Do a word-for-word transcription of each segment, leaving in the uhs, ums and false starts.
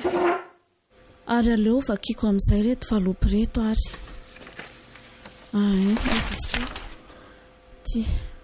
Ary aleo vakiko amin'izay reto fa lopy reto ary. Ah, ti.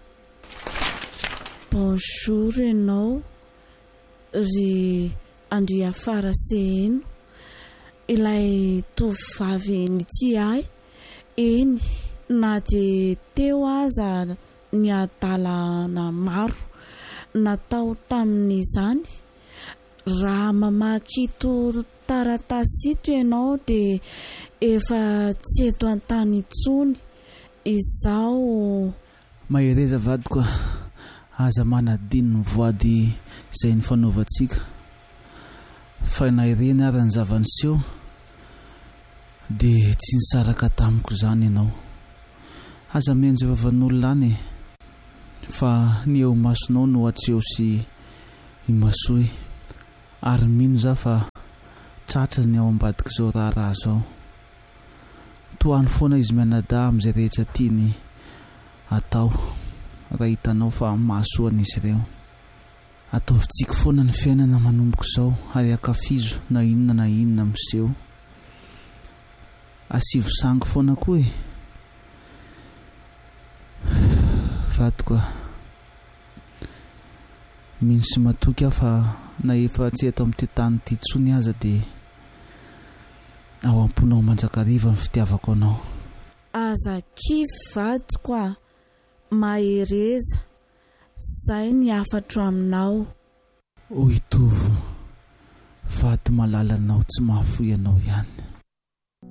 Bonjour enao. Ry Andria Faraseno. Ilay tovovavy nity ahy. Eny, na dia teo aza ny adalana maro natao tamin'izany. Raha mamaky ito taratasito ianao dia efa tsy eto an-tany intsony. Izao mahireza vadiko aza manadino ny voady izay ny fanaovantsika. Fa na ireny ary ny zavaniseho dia tsy nisaraka tamiko izany ianao. Aza menjy vavan'olona any fa ny eo masonao no atreho sy imasoy. Ary mino za fa tratra ny ao ambadika izao raharaha izao. Toany foana izy mianadahy amin'izay rehetra tiany atao raha hitanao fa mahasoana izy ireo. Ataovintsika foana ny fiainana manomboka izao ary akafizo na inona na inona miseho. Asivo sango foana koa e. Vadiko mino sy matoky aho fa na efa tsy eto amin'ity tany ity tsony aza dia ao amponao manjakariva ny fitiavako anao. Aza kivy vadiko a, mahereza. Zay ny afatro aminao. Hoy tovo, vady malalanao tsy mahafoy anao ihany.